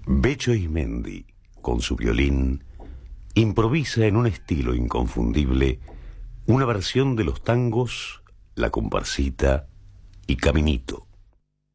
Becho Ismendi, con su violín, improvisa en un estilo inconfundible una versión de los tangos La Comparsita y Caminito.